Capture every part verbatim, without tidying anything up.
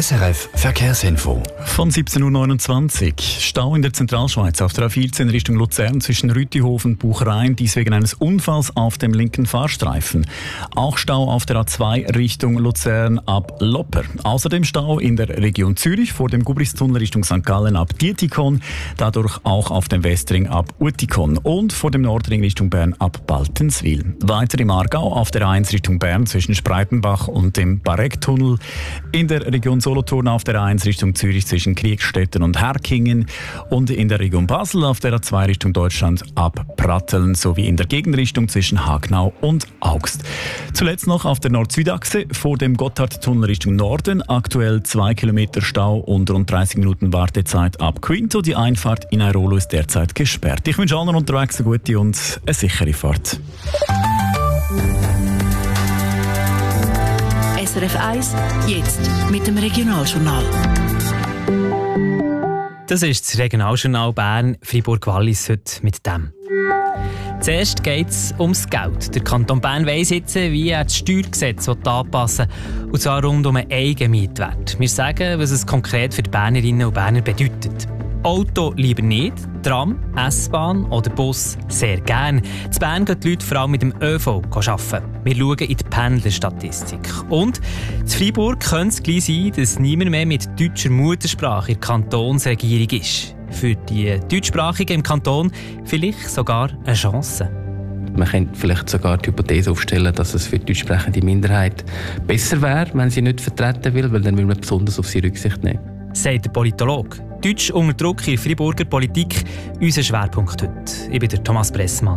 S R F Verkehrsinfo. Von siebzehn Uhr neunundzwanzig. Stau in der Zentralschweiz auf der A vierzehn Richtung Luzern zwischen Rütihofen und Buchereien, dies wegen eines Unfalls auf dem linken Fahrstreifen. Auch Stau auf der A zwei Richtung Luzern ab Lopper. Außerdem Stau in der Region Zürich vor dem Gubristunnel Richtung Sankt Gallen ab Dietikon, dadurch auch auf dem Westring ab Uetikon und vor dem Nordring Richtung Bern ab Baltenswil. Weiter im Aargau auf der A eins Richtung Bern zwischen Spreitenbach und dem Barecktunnel. In der Region Solothurn auf der A eins Richtung Zürich zwischen Kriegstetten und Herkingen und in der Region Basel auf der A zwei Richtung Deutschland ab Pratteln sowie in der Gegenrichtung zwischen Hagnau und Augst. Zuletzt noch auf der Nord-Süd-Achse vor dem Gotthardtunnel Richtung Norden, aktuell zwei Kilometer Stau und rund dreißig Minuten Wartezeit ab Quinto. Die Einfahrt in Airolo ist derzeit gesperrt. Ich wünsche allen unterwegs eine gute und eine sichere Fahrt. S R F eins, jetzt mit dem Regionaljournal. Das ist das Regionaljournal Bern, Fribourg-Wallis heute mit dem. Zuerst geht es ums Geld. Der Kanton Bern weiss jetzt, wie er das Steuergesetz anpassen will, und zwar rund um einen Eigenmietwert. Wir sagen, was es konkret für die Bernerinnen und Berner bedeutet. Auto lieber nicht, Tram, S-Bahn oder Bus sehr gern. In Bern gehen die Leute vor allem mit dem ÖV arbeiten. Wir schauen in die Pendlerstatistik. Und in Freiburg könnte es gleich sein, dass niemand mehr mit deutscher Muttersprache in der Kantonsregierung ist. Für die Deutschsprachigen im Kanton vielleicht sogar eine Chance. Man könnte vielleicht sogar die Hypothese aufstellen, dass es für die deutschsprechende Minderheit besser wäre, wenn sie nicht vertreten will, weil dann will man besonders auf sie Rücksicht nehmen. Sagt der Politologe. Deutsch unter Druck in der Freiburger Politik, unser Schwerpunkt heute. Ich bin der Thomas Bressmann.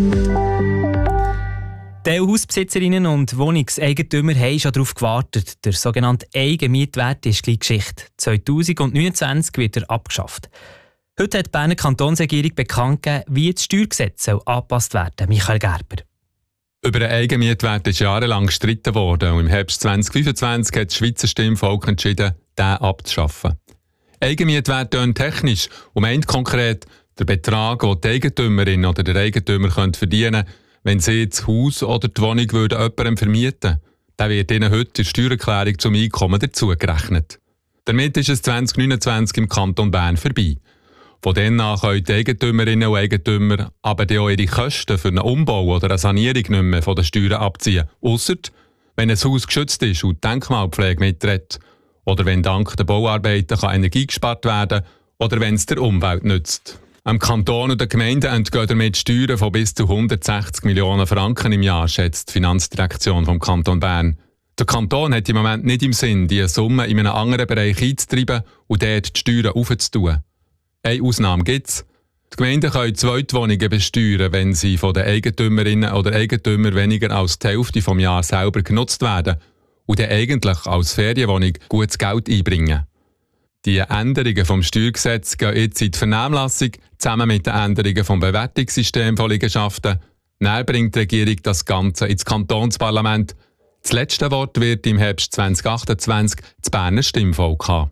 Die Hausbesitzerinnen und Wohnungseigentümer haben schon darauf gewartet. Der sogenannte Eigenmietwert ist gleich Geschichte. zwanzig neunundzwanzig wird er abgeschafft. Heute hat die Berner Kantonsregierung bekannt gegeben, wie das Steuergesetz angepasst werden soll. Michael Gerber. Über den Eigenmietwert ist jahrelang gestritten worden und im Herbst zwanzig fünfundzwanzig hat das Schweizer Stimmvolk entschieden, diesen abzuschaffen. Eigenmietwert tönt technisch und meint konkret den Betrag, den die Eigentümerin oder der Eigentümer verdienen könnte, wenn sie das Haus oder die Wohnung würden jemandem vermieten. Der wird ihnen heute in der Steuererklärung zum Einkommen dazugerechnet. Damit ist es zwanzig neunundzwanzig im Kanton Bern vorbei. Von dann an können die Eigentümerinnen und Eigentümer aber auch ihre Kosten für einen Umbau oder eine Sanierung nicht mehr von den Steuern abziehen. Ausser wenn ein Haus geschützt ist und die Denkmalpflege mitredet. Oder wenn dank der Bauarbeiten kann Energie gespart werden oder wenn es der Umwelt nützt. Am Kanton und den Gemeinden entgehen damit Steuern von bis zu hundertsechzig Millionen Franken im Jahr, schätzt die Finanzdirektion vom Kanton Bern. Der Kanton hat im Moment nicht im Sinn, diese Summe in einem anderen Bereich einzutreiben und dort die Steuern aufzutun. Eine Ausnahme gibt es. Die Gemeinden können Zweitwohnungen besteuern, wenn sie von den Eigentümerinnen oder Eigentümern weniger als die Hälfte vom Jahr selber genutzt werden und dann eigentlich als Ferienwohnung gutes Geld einbringen. Die Änderungen vom Steuergesetz gehen jetzt in die Vernehmlassung zusammen mit den Änderungen vom Bewertungssystem von Liegenschaften. Dann bringt die Regierung das Ganze ins Kantonsparlament. Das letzte Wort wird im Herbst zwanzig achtundzwanzig das Berner Stimmvolk haben.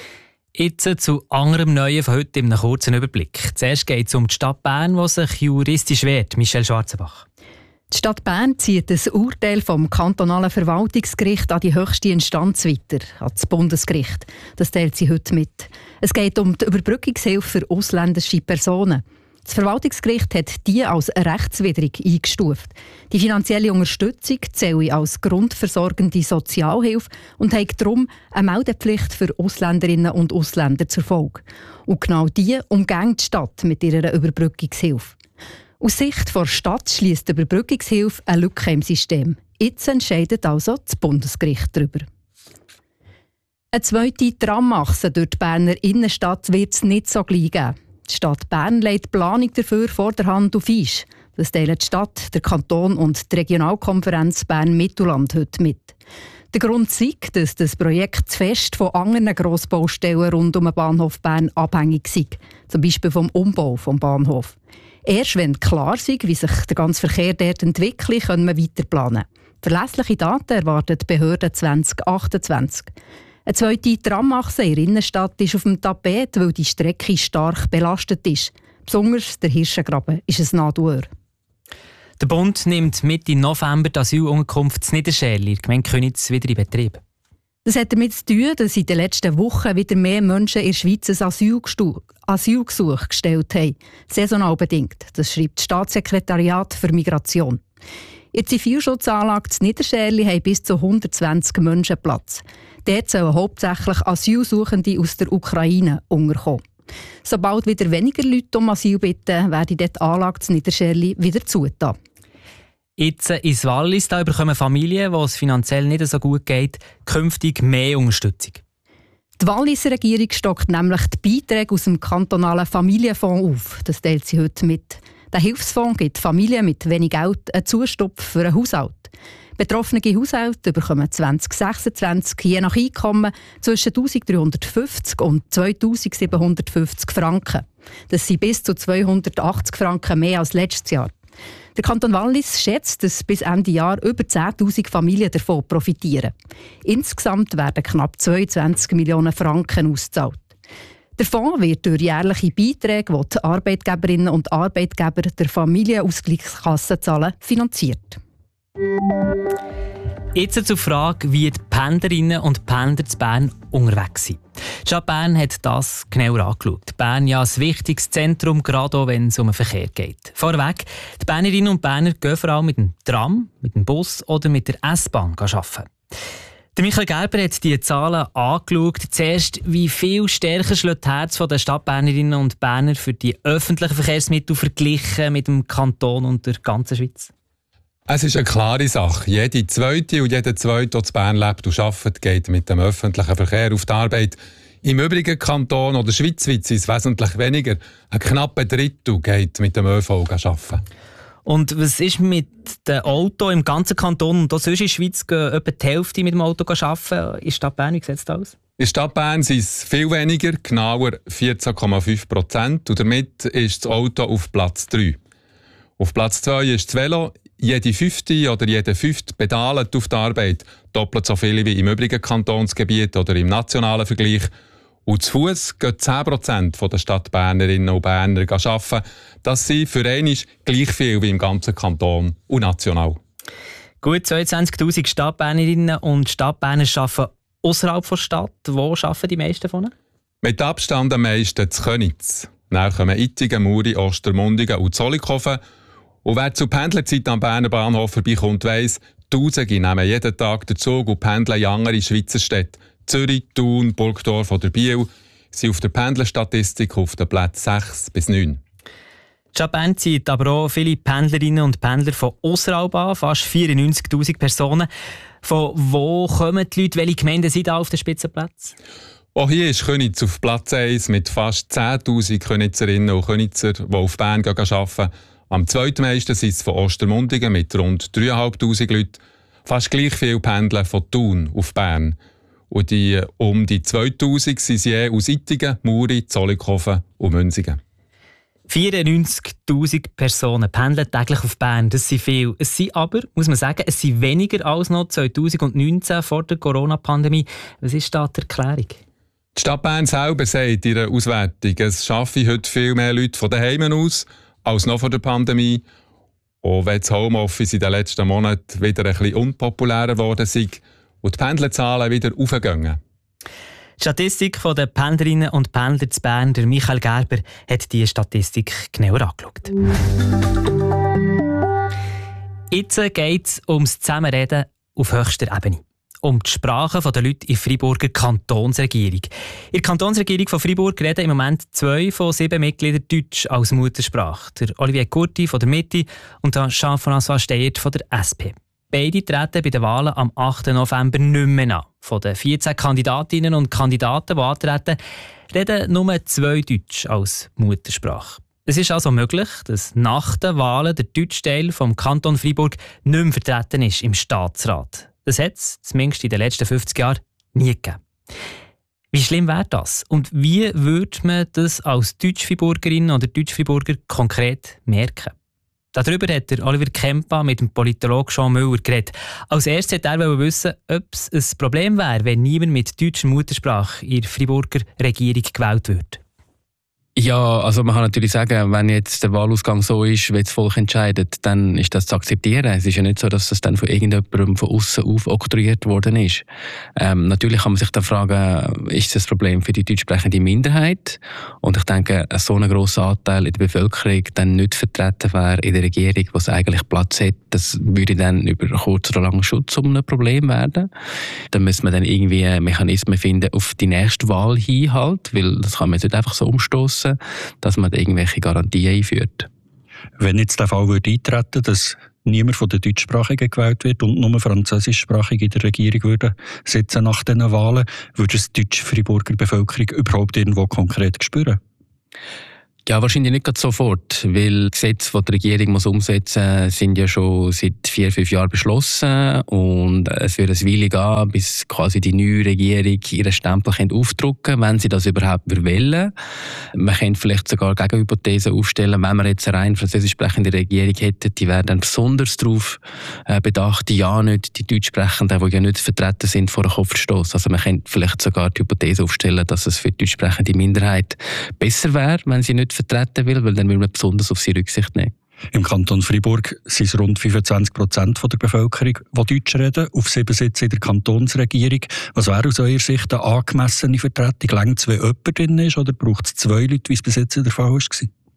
Jetzt zu anderem Neuen von heute in einem kurzen Überblick. Zuerst geht es um die Stadt Bern, die sich juristisch wehrt. Michelle Schwarzenbach. Die Stadt Bern zieht das Urteil vom kantonalen Verwaltungsgericht an die höchste Instanz weiter, an das Bundesgericht. Das teilt sie heute mit. Es geht um die Überbrückungshilfe für ausländische Personen. Das Verwaltungsgericht hat die als rechtswidrig eingestuft. Die finanzielle Unterstützung zähle als grundversorgende Sozialhilfe und hat darum eine Meldepflicht für Ausländerinnen und Ausländer zur Folge. Und genau die umgehen die Stadt mit ihrer Überbrückungshilfe. Aus Sicht der Stadt schliesst die Überbrückungshilfe eine Lücke im System. Jetzt entscheidet also das Bundesgericht darüber. Eine zweite Tramachse durch die Berner Innenstadt wird es nicht so gleich geben. Die Stadt Bern legt die Planung dafür vor der Hand auf Eis. Das teilen die Stadt, der Kanton und die Regionalkonferenz Bern-Mittelland heute mit. Der Grund ist, dass das Projekt zu fest von anderen Grossbaustellen rund um den Bahnhof Bern abhängig ist. Zum Beispiel vom Umbau des Bahnhofs. Erst wenn klar ist, wie sich der ganze Verkehr dort entwickelt, können wir weiter planen. Verlässliche Daten erwartet die Behörde zwanzig achtundzwanzig. Eine zweite Tramachse in der Innenstadt ist auf dem Tapet, weil die Strecke stark belastet ist. Besonders der Hirschengraben ist ein Nadelöhr. Der Bund nimmt Mitte November die Asylunterkunft in Niederschärli, in der Gemeinde Köniz, wieder in Betrieb. Das hat damit zu tun, dass in den letzten Wochen wieder mehr Menschen in der Schweiz ein Asylgesuch, Asylgesuch gestellt haben. Saisonal bedingt. Das schreibt das Staatssekretariat für Migration. In der Zivilschutzanlage in Niederscherli haben bis zu hundertzwanzig Menschen Platz. Dort sollen hauptsächlich Asylsuchende aus der Ukraine unterkommen. Sobald wieder weniger Leute um Asyl bitten, werde dort die Anlage in Niederscherli wieder zugetan. Jetzt ins Wallis da bekommen Familien, wo es finanziell nicht so gut geht, künftig mehr Unterstützung. Die Walliser Regierung stockt nämlich die Beiträge aus dem kantonalen Familienfonds auf. Das teilt sie heute mit. Der Hilfsfonds gibt Familien mit wenig Geld einen Zustupf für einen Haushalt. Betroffene Haushalte bekommen zwanzig sechsundzwanzig je nach Einkommen zwischen eintausenddreihundertfünfzig und zweitausendsiebenhundertfünfzig Franken. Das sind bis zu zweihundertachtzig Franken mehr als letztes Jahr. Der Kanton Wallis schätzt, dass bis Ende Jahr über zehntausend Familien davon profitieren. Insgesamt werden knapp zweiundzwanzig Millionen Franken ausgezahlt. Der Fonds wird durch jährliche Beiträge, die die Arbeitgeberinnen und Arbeitgeber der Familienausgleichskasse zahlen, finanziert. Jetzt zur Frage, wie die Pendlerinnen und Pendler zu Bern unterwegs sind. Die Stadt Bern hat das genauer angeschaut. Bern ja ein wichtiges Zentrum, gerade auch wenn es um den Verkehr geht. Vorweg, die Bernerinnen und Berner gehen vor allem mit dem Tram, mit dem Bus oder mit der S-Bahn arbeiten. Der Michael Gerber hat diese Zahlen angeschaut. Zuerst, wie viel stärker schlägt das Herz der Stadtbernerinnen und Berner für die öffentlichen Verkehrsmittel verglichen mit dem Kanton und der ganzen Schweiz? Es ist eine klare Sache. Jede Zweite und jeder Zweite, der in Bern lebt und arbeitet, geht mit dem öffentlichen Verkehr auf die Arbeit. Im übrigen Kanton oder schweizweit sind es wesentlich weniger. Ein knapper Drittel geht mit dem ÖV arbeiten. Und was ist mit dem Auto im ganzen Kanton und auch sonst in der Schweiz gehen etwa die Hälfte mit dem Auto arbeiten? In der Stadt Bern, wie sieht das aus? In der Stadt Bern sind es viel weniger, genauer vierzehn Komma fünf Prozent. Und damit ist das Auto auf Platz drei. Auf Platz zwei ist das Velo. Jede Fünfte oder jeder Fünfte pedalt auf die Arbeit, doppelt so viele wie im übrigen Kantonsgebiet oder im nationalen Vergleich. Und zu Fuss gehen zehn Prozent der Stadtbernerinnen und Berner arbeiten. Das sind für einmal gleich viel wie im ganzen Kanton und national. Gut zweiundzwanzigtausend Stadtbernerinnen und Stadtberner arbeiten außerhalb der Stadt. Wo arbeiten die meisten von ihnen? Mit Abstand am meisten zu Köniz. Dann kommen Ittigen, Muri, Ostermundigen und Zollikofen. Und wer zur Pendlerzeit am Berner Bahnhof vorbeikommt, weiss, Tausende nehmen jeden Tag den Zug und pendeln in andere Schweizer Städte. Zürich, Thun, Burgdorf oder Biel sind auf der Pendlerstatistik auf den Plätzen sechs bis neun. Die Stadt Bern zieht aber auch viele Pendlerinnen und Pendler von ausserhalb an, fast vierundneunzigtausend Personen. Von wo kommen die Leute? Welche Gemeinden sind da auf den Spitzenplätzen? Auch hier ist Köniz auf Platz eins mit fast zehntausend Könizzerinnen und Könizer, die auf Bern arbeiten. Am zweitmeisten sind es von Ostermundigen mit rund dreitausendfünfhundert Leuten. Fast gleich viel pendeln von Thun auf Bern. Und die um die zweitausend sind sie je aus Ittigen, Muri, Zollikofen und Münzigen. vierundneunzigtausend Personen pendeln täglich auf Bern. Das sind viel. Es sind aber, muss man sagen, es sind weniger als noch zweitausendneunzehn vor der Corona-Pandemie. Was ist da die Erklärung? Die Stadt Bern selber sagt in ihrer Auswertung, es schaffen heute viel mehr Leute von daheim aus als noch vor der Pandemie. Auch wenn das Homeoffice in den letzten Monaten wieder ein bisschen unpopulärer geworden ist und die Pendlerzahlen wieder aufgehen. Die Statistik der Pendlerinnen und Pendler zu Bern, der Michael Gerber, hat diese Statistik genauer angeschaut. Jetzt geht es ums Zusammenreden auf höchster Ebene. Um die Sprache der Leute in der Freiburger Kantonsregierung. In der Kantonsregierung von Freiburg reden im Moment zwei von sieben Mitgliedern Deutsch als Muttersprache. Der Olivier Curti von der Mitte und der Jean-François Steyert von der S P. Beide treten bei den Wahlen am achten November nicht mehr an. Von den vierzehn Kandidatinnen und Kandidaten, die antreten, reden nur zwei Deutsch als Muttersprache. Es ist also möglich, dass nach den Wahlen der deutsche Teil vom Kanton Freiburg nicht mehr vertreten ist im Staatsrat. Das hat es, zumindest in den letzten fünfzig Jahren, nie gegeben. Wie schlimm wäre das? Und wie würde man das als Deutsch-Freiburgerin oder Deutsch-Freiburger konkret merken? Darüber hat der Oliver Kempa mit dem Politologen Jean Müller geredet. Als erstes wollte er wissen, ob es ein Problem wäre, wenn niemand mit deutscher Muttersprache in der Freiburger Regierung gewählt wird. Ja, also man kann natürlich sagen, wenn jetzt der Wahlausgang so ist, wie das Volk entscheidet, dann ist das zu akzeptieren. Es ist ja nicht so, dass das dann von irgendjemandem von außen aufoktroyiert worden ist. Ähm, natürlich kann man sich dann fragen, ist das Problem für die deutschsprechende Minderheit? Und ich denke, so ein grosser Anteil in der Bevölkerung dann nicht vertreten wäre in der Regierung, wo es eigentlich Platz hat, das würde dann über kurz oder lang schon zu einem Problem werden. Dann müssen wir dann irgendwie Mechanismen finden auf die nächste Wahl hin halt, weil das kann man jetzt nicht einfach so umstoßen, dass man irgendwelche Garantien einführt. Wenn jetzt der Fall würde eintreten, dass niemand von den Deutschsprachigen gewählt wird und nur Französischsprachige in der Regierung würden sitzen nach diesen Wahlen, würde es die deutsch-Freiburger Bevölkerung überhaupt irgendwo konkret spüren? Ja, wahrscheinlich nicht gerade sofort, weil Gesetze, die die Regierung muss umsetzen muss, sind ja schon seit vier, fünf Jahren beschlossen und es wird eine Weile gehen, bis quasi die neue Regierung ihren Stempel aufdrücken kann, wenn sie das überhaupt wollen. Man könnte vielleicht sogar Gegenhypothesen aufstellen, wenn man jetzt eine rein französisch sprechende Regierung hätte, die wären dann besonders darauf bedacht, ja nicht die Deutschsprechenden, die ja nicht vertreten sind, vor den Kopf zu stoßen. Also man könnte vielleicht sogar die Hypothese aufstellen, dass es für die deutschsprechende Minderheit besser wäre, wenn sie nicht vertreten will, weil dann will man besonders auf sie Rücksicht nehmen. Im Kanton Freiburg sind es rund fünfundzwanzig Prozent der Bevölkerung, die Deutsch reden, auf sieben Sitze in der Kantonsregierung. Was wäre aus eurer Sicht eine angemessene Vertretung? Längt es, wenn jemand drin ist, oder braucht es zwei Leute, wie es bis jetzt der Fall war?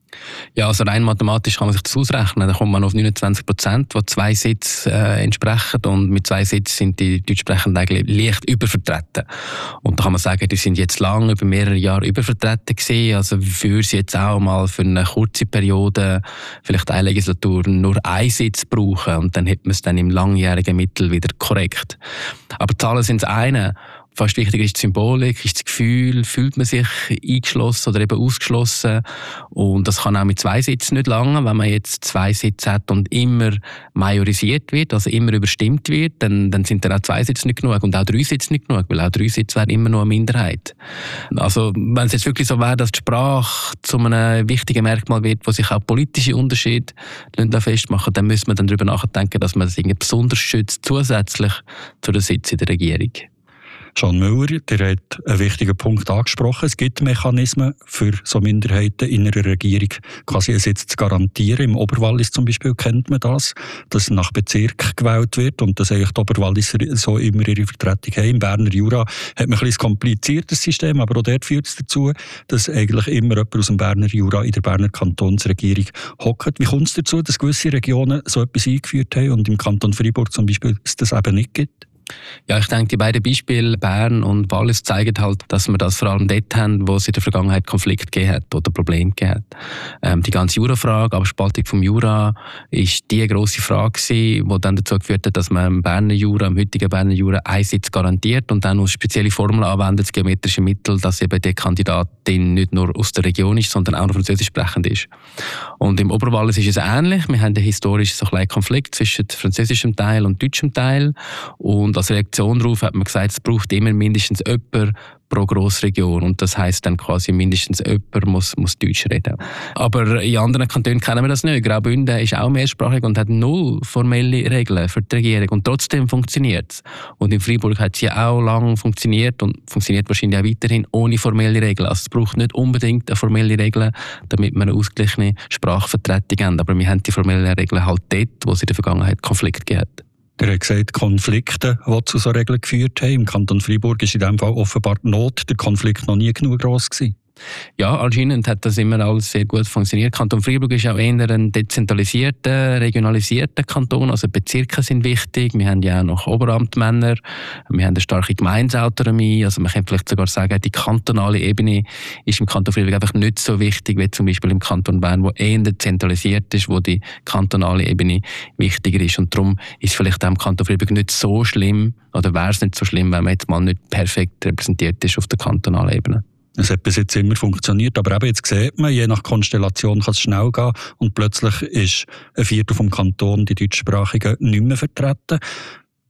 Ja, also rein mathematisch kann man sich das ausrechnen. Da kommt man auf neunundzwanzig Prozent, die zwei Sitze äh, entsprechen. Und mit zwei Sitzen sind die Deutschsprechenden eigentlich leicht übervertreten. Und da kann man sagen, die sind jetzt lange, über mehrere Jahre übervertreten gewesen. Also für sie jetzt auch mal für eine kurze Periode, vielleicht eine Legislatur, nur einen Sitz brauchen. Und dann hätte man es dann im langjährigen Mittel wieder korrekt. Aber Zahlen sind das eine. Fast wichtiger ist die Symbolik, ist das Gefühl, fühlt man sich eingeschlossen oder eben ausgeschlossen. Und das kann auch mit zwei Sitzen nicht lange. Wenn man jetzt zwei Sitze hat und immer majorisiert wird, also immer überstimmt wird, dann, dann sind dann auch zwei Sitze nicht genug und auch drei Sitze nicht genug, weil auch drei Sitze wären immer noch eine Minderheit. Also wenn es jetzt wirklich so wäre, dass die Sprache zu einem wichtigen Merkmal wird, wo sich auch politische Unterschiede festmachen, dann müsste man dann darüber nachdenken, dass man das irgendwie besonders schützt, zusätzlich zu den Sitzen in der Regierung. Jean Müller, der hat einen wichtigen Punkt angesprochen. Es gibt Mechanismen für so Minderheiten in einer Regierung, quasi einen Sitz zu garantieren. Im Oberwallis zum Beispiel kennt man das, dass nach Bezirk gewählt wird und dass eigentlich die Oberwalliser so immer ihre Vertretung haben. Im Berner Jura hat man ein bisschen kompliziertes System, aber auch dort führt es dazu, dass eigentlich immer jemand aus dem Berner Jura in der Berner Kantonsregierung hockt. Wie kommt es dazu, dass gewisse Regionen so etwas eingeführt haben und im Kanton Freiburg zum Beispiel es das eben nicht gibt? Ja, ich denke, die beiden Beispiele, Bern und Wallis, zeigen halt, dass wir das vor allem dort haben, wo es in der Vergangenheit Konflikt gegeben hat oder Probleme gegeben hat. Ähm, die ganze Jura-Frage, Abspaltung vom Jura, ist die grosse Frage gewesen, die dann dazu geführt hat, dass man im Berner Jura, im heutigen Berner Jura, einen Sitz garantiert und dann aus spezielle Formeln anwendet, das geometrische Mittel, dass eben die Kandidatin nicht nur aus der Region ist, sondern auch noch französisch sprechend ist. Und im Oberwallis ist es ähnlich. Wir haben einen historischen so einen Konflikt zwischen französischem Teil und deutschem Teil. Und als Reaktion darauf hat man gesagt, es braucht immer mindestens jemand pro Grossregion. Und das heisst dann quasi mindestens jemand muss, muss Deutsch reden. Aber in anderen Kantonen kennen wir das nicht. Graubünden ist auch mehrsprachig und hat null formelle Regeln für die Regierung. Und trotzdem funktioniert es. Und in Freiburg hat es ja auch lange funktioniert und funktioniert wahrscheinlich auch weiterhin ohne formelle Regeln. Also es braucht nicht unbedingt eine formelle Regel, damit wir eine ausgeglichene Sprachvertretung haben. Aber wir haben die formellen Regeln halt dort, wo es in der Vergangenheit Konflikte gegeben hat. Er hat gesagt, Konflikte, die zu so Regeln geführt haben. Im Kanton Freiburg ist in diesem Fall offenbar die Not, der Konflikt noch nie genug gross gewesen. Ja, anscheinend hat das immer alles sehr gut funktioniert. Kanton Freiburg ist auch eher ein dezentralisierter, regionalisierter Kanton. Also Bezirke sind wichtig. Wir haben ja auch noch Oberamtmänner. Wir haben eine starke Gemeindeautonomie. Also man kann vielleicht sogar sagen, die kantonale Ebene ist im Kanton Freiburg einfach nicht so wichtig wie zum Beispiel im Kanton Bern, wo eher zentralisiert ist, wo die kantonale Ebene wichtiger ist. Und darum ist vielleicht auch im Kanton Freiburg nicht so schlimm, oder wäre es nicht so schlimm, wenn man jetzt mal nicht perfekt repräsentiert ist auf der kantonalen Ebene. Es hat bis jetzt immer funktioniert, aber eben jetzt sieht man, je nach Konstellation kann es schnell gehen und plötzlich ist ein Viertel vom Kanton, die Deutschsprachigen, nicht mehr vertreten.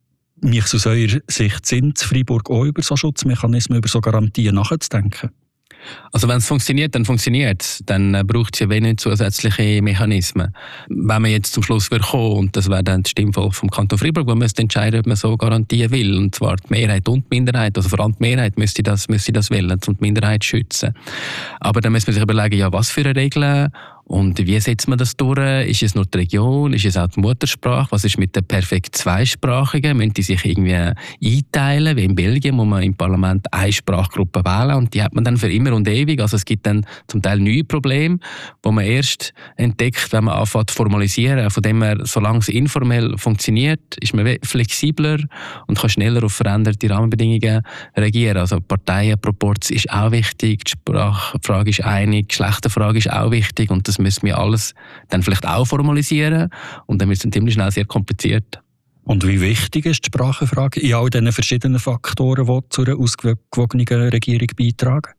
Mich aus eurer Sicht sind in Freiburg auch über so Schutzmechanismen, über so Garantien nachzudenken? Also wenn es funktioniert, dann funktioniert es. Dann äh, braucht es ja wenig zusätzliche Mechanismen. Wenn man jetzt zum Schluss wird kommen, und das wäre dann das Stimmvolk vom Kanton Freiburg, wo man entscheiden, ob man so garantieren will, und zwar die Mehrheit und die Minderheit, also vor allem die Mehrheit müsste das, müsste das wählen, um die Minderheit zu schützen. Aber dann muss man sich überlegen, ja, was für eine Regel und wie setzt man das durch? Ist es nur die Region? Ist es auch die Muttersprache? Was ist mit den perfekt Zweisprachigen? Müssen die sich irgendwie einteilen? Wie in Belgien muss man im Parlament eine Sprachgruppe wählen und die hat man dann für immer und ewig. Also es gibt dann zum Teil neue Probleme, die man erst entdeckt, wenn man anfängt zu formalisieren. Von dem her, solange es informell funktioniert, ist man flexibler und kann schneller auf veränderte Rahmenbedingungen reagieren. Also Parteienproporz ist auch wichtig, die Sprachfrage ist einig, die Geschlechterfrage ist auch wichtig und das müssen wir alles dann vielleicht auch formalisieren und dann wird es ziemlich schnell sehr kompliziert. Und wie wichtig ist die Sprachenfrage in all diesen verschiedenen Faktoren, die zu einer ausgewogenen Regierung beitragen?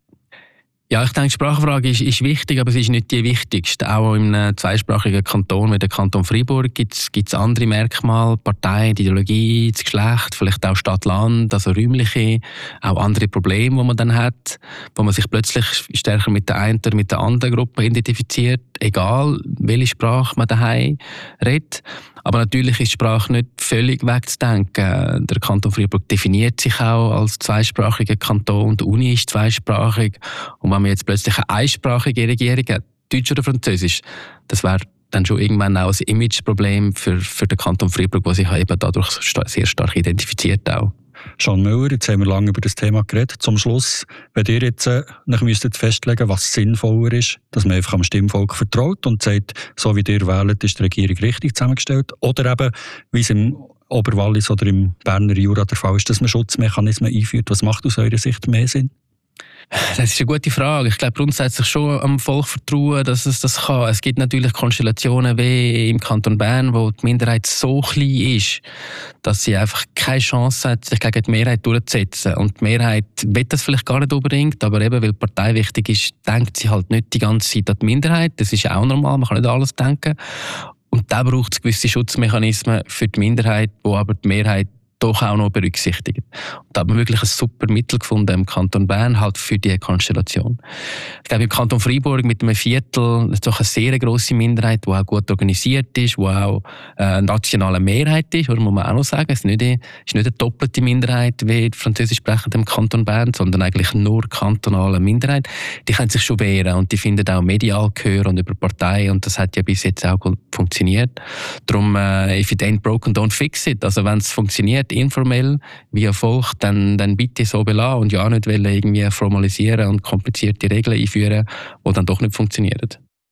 Ja, ich denke, die Sprachfrage ist, ist wichtig, aber sie ist nicht die wichtigste. Auch in einem zweisprachigen Kanton wie der Kanton Freiburg gibt es andere Merkmale, Parteien, die Ideologie, das Geschlecht, vielleicht auch Stadt-Land, also räumliche, auch andere Probleme, die man dann hat, wo man sich plötzlich stärker mit der einen oder mit der anderen Gruppe identifiziert, egal welche Sprache man daheim redet. Aber natürlich ist die Sprache nicht völlig wegzudenken. Der Kanton Freiburg definiert sich auch als zweisprachiger Kanton. Die Uni ist zweisprachig. Und wenn man jetzt plötzlich eine einsprachige Regierung hat, Deutsch oder Französisch, das wäre dann schon irgendwann auch ein Imageproblem für, für den Kanton Freiburg, der sich eben dadurch sehr stark identifiziert auch. Jean Müller, jetzt haben wir lange über das Thema geredet. Zum Schluss, wenn ihr jetzt äh, müsstet festlegen, was sinnvoller ist, dass man einfach am Stimmvolk vertraut und sagt, so wie ihr wählt, ist die Regierung richtig zusammengestellt, oder eben, wie es im Oberwallis oder im Berner Jura der Fall ist, dass man Schutzmechanismen einführt. Was macht aus eurer Sicht mehr Sinn? Das ist eine gute Frage. Ich glaube grundsätzlich schon am Volk vertrauen, dass es das kann. Es gibt natürlich Konstellationen wie im Kanton Bern, wo die Minderheit so klein ist, dass sie einfach keine Chance hat, sich gegen die Mehrheit durchzusetzen. Und die Mehrheit will das vielleicht gar nicht unbedingt, aber eben, weil die Partei wichtig ist, denkt sie halt nicht die ganze Zeit an die Minderheit. Das ist auch normal, man kann nicht alles denken. Und da braucht es gewisse Schutzmechanismen für die Minderheit, wo aber die Mehrheit doch auch noch berücksichtigt. Und da hat man wirklich ein super Mittel gefunden im Kanton Bern halt für diese Konstellation. Ich glaube, im Kanton Freiburg mit einem Viertel, das ist doch eine sehr grosse Minderheit, die auch gut organisiert ist, die auch eine nationale Mehrheit ist, oder muss man auch noch sagen. Es ist nicht, eine, ist nicht eine doppelte Minderheit wie die Französisch sprechende im Kanton Bern, sondern eigentlich nur kantonale Minderheit. Die können sich schon wehren und die finden auch medial Gehör und über Parteien und das hat ja bis jetzt auch gut funktioniert. Darum, äh, if it ain't broken, don't fix it. Also wenn es funktioniert, informell, wie Volk, dann, dann bitte so belassen und ja nicht wollen irgendwie formalisieren und komplizierte Regeln einführen, die dann doch nicht funktionieren.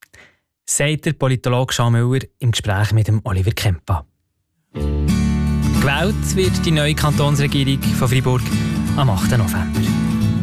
Sagt der Politologe Jean Müller im Gespräch mit dem Oliver Kempa. Gewählt wird die neue Kantonsregierung von Freiburg am achten November.